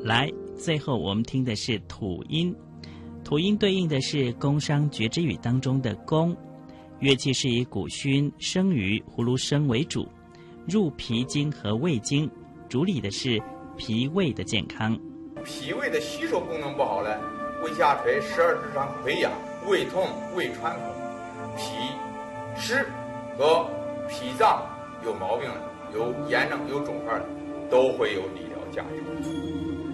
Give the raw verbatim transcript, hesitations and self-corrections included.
来，最后我们听的是土音，土音对应的是宫商角徵羽当中的宫，乐器是以鼓埙、生鱼、葫芦笙为主，入脾经和胃经，主理的是脾胃的健康。 脾胃的吸收功能不好了，胃下垂、十二指肠溃疡、胃痛、胃穿孔，脾湿和脾脏有毛病了，有炎症、有肿块了，都会有理疗价值。